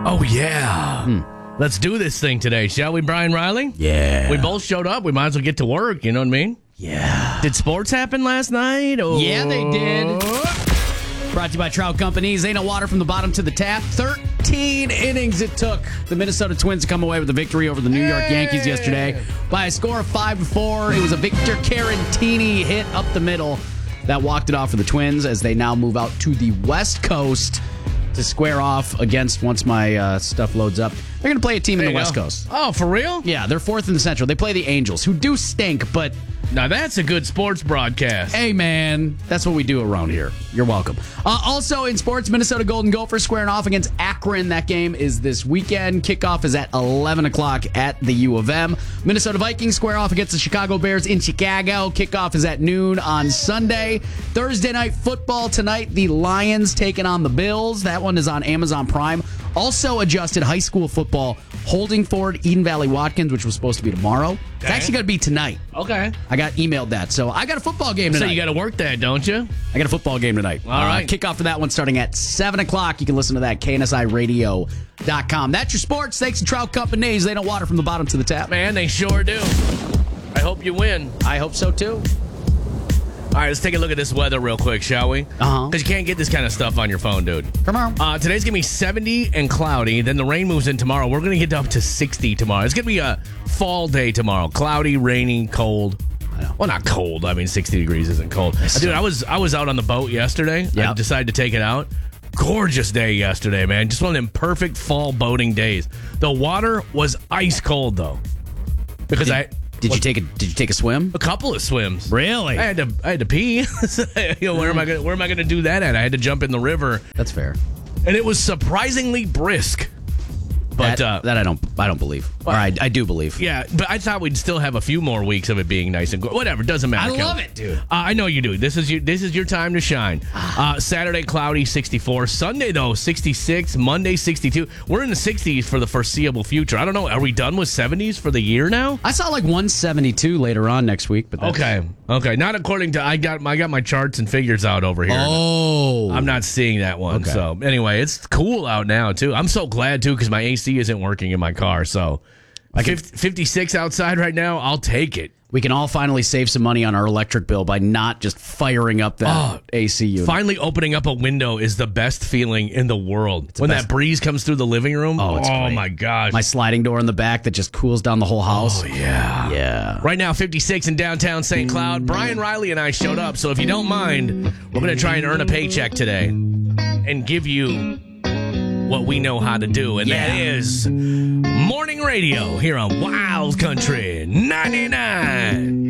Oh, yeah. Let's do this thing today, shall we, Brian Riley? Yeah. We both showed up. We might as well get to work, you know what I mean? Yeah. Did sports happen last night? Or... Yeah, they did. Brought to you by Trout Companies. Ain't no water from the bottom to the tap. 13 innings it took the Minnesota Twins to come away with a victory over the New York Yankees yesterday by a score of 5-4. It was a Victor Caratini hit up the middle that walked it off for the Twins as they now move out to the West Coast to square off against, once my stuff loads up, they're going to play a team in the West Coast. Oh, for real? Yeah, they're fourth in the Central. They play the Angels, who do stink, but... Now, that's a good sports broadcast. Hey, man, that's what we do around here. You're welcome. Also in sports, Minnesota Golden Gophers squaring off against Akron. That game is this weekend. Kickoff is at 11 o'clock at the U of M. Minnesota Vikings square off against the Chicago Bears in Chicago. Kickoff is at noon on Sunday. Thursday night football tonight. The Lions taking on the Bills. That one is on Amazon Prime. Also adjusted high school football. Holdingford, Eden Valley Watkins, which was supposed to be tomorrow. It's actually going to be tonight. Okay. I got emailed that. So I got a football game tonight. So you got to work that, don't you? I got a football game tonight. All right. Kickoff for that one starting at 7 o'clock. You can listen to that at KNSIRadio.com. That's your sports. Thanks to Trout Companies. They don't water from the bottom to the tap. Man, they sure do. I hope you win. I hope so, too. All right, let's take a look at this weather real quick, shall we? Uh-huh. Because you can't get this kind of stuff on your phone, dude. Come on. Today's going to be 70 and cloudy. Then the rain moves in tomorrow. We're going to get up to 60 tomorrow. It's going to be a fall day tomorrow. Cloudy, rainy, cold. I know. Well, not cold. I mean, 60 degrees isn't cold. Dude, I was out on the boat yesterday. Yep. I decided to take it out. Gorgeous day yesterday, man. Just one of them perfect fall boating days. The water was ice cold, though. Because Did you take a swim? a couple of swims. Really? I had to pee. Where am I going to do that at? I had to jump in the river, That's fair. and it was surprisingly brisk. But that I don't believe. Or I do believe. yeah, but I thought we'd still have a few more weeks of it being nice and good. Whatever, doesn't matter. I love it, dude. I know you do. This is your time to shine. Saturday cloudy, 64. Sunday though, 66. Monday, 62. We're in the 60s for the foreseeable future. I don't know. Are we done with 70s for the year now? I saw like 172 later on next week, but that's... Okay. Not according to I got my charts and figures out over here. Oh. I'm not seeing that one. Okay. So anyway, it's cool out now too. I'm so glad too because my AC isn't working in my car. So 56 outside right now, I'll take it. We can all finally save some money on our electric bill by not just firing up that AC unit. Finally opening up a window is the best feeling in the world. When that breeze comes through the living room. Oh, it's great. My gosh. My sliding door in the back that just cools down the whole house. Oh, yeah. Yeah. Right now, 56 in downtown St. Cloud. Brian Riley and I showed up. So if you don't mind, we're going to try and earn a paycheck today and give you what we know how to do. And that is morning radio here on Wild Country 99.